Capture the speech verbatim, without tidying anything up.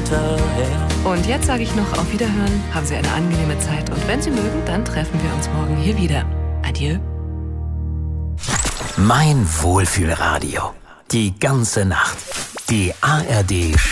hinterher. Und jetzt sage ich noch auf Wiederhören, haben Sie eine angenehme Zeit und wenn Sie mögen, dann treffen wir uns morgen hier wieder. Adieu. Mein Wohlfühlradio. Die ganze Nacht. Die A R D